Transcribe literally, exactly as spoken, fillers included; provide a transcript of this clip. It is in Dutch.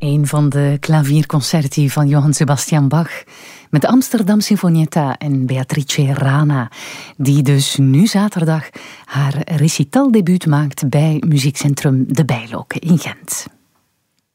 Een van de klavierconcerti van Johann Sebastian Bach met de Amsterdam Sinfonietta en Beatrice Rana, die dus nu zaterdag haar recitaldebuut maakt bij Muziekcentrum De Bijloken in Gent.